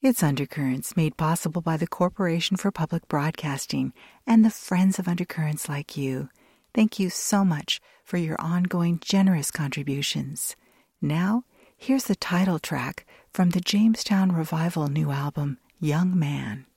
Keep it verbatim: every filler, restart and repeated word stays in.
It's Undercurrents, made possible by the Corporation for Public Broadcasting and the friends of Undercurrents like you. Thank you so much for your ongoing generous contributions. Now, here's the title track from the Jamestown Revival new album, Young Man.